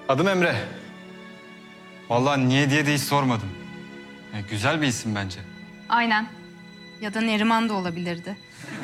Adım Emre. Vallahi niye diye de hiç sormadım. Güzel bir isim bence. Aynen. Ya da Neriman da olabilirdi.